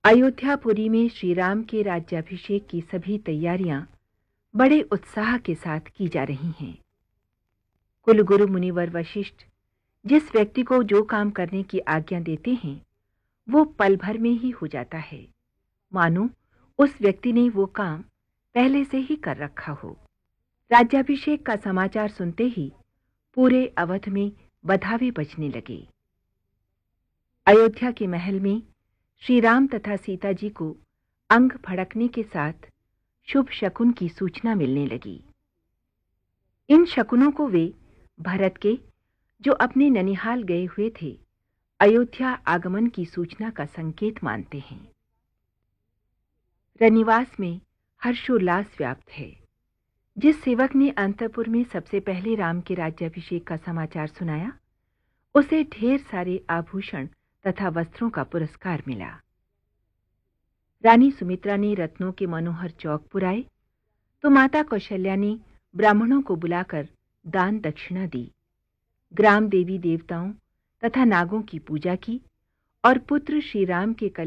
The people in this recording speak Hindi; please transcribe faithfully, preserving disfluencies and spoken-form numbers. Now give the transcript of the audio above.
अयोध्यापुरी में श्री राम के राज्याभिषेक की सभी तैयारियां बड़े उत्साह के साथ की जा रही हैं। कुलगुरु मुनिवर वशिष्ठ जिस व्यक्ति को जो काम करने की आज्ञा देते हैं वो पल भर में ही हो जाता है, मानो उस व्यक्ति ने वो काम पहले से ही कर रखा हो। राज्याभिषेक का समाचार सुनते ही पूरे अवध में बधावे बजने लगे। अयोध्या के महल में श्री राम तथा सीता जी को अंग फड़कने के साथ शुभ शकुन की सूचना मिलने लगी। इन शकुनों को वे भरत के, जो अपने ननिहाल गए हुए थे, अयोध्या आगमन की सूचना का संकेत मानते हैं। रनिवास में हर्षोल्लास व्याप्त है। जिस सेवक ने अंतपुर में सबसे पहले राम के राज्याभिषेक का समाचार सुनाया, उसे ढेर सारे आभूषण तथा वस्त्रों का पुरस्कार मिला। रानी सुमित्रा ने रत्नों के मनोहर चौक पुराए, तो माता कौशल्या ने ब्राह्मणों को बुलाकर दान दक्षिणा दी। ग्राम देवी देवताओं तथा नागों की पूजा की और पुत्र श्री राम के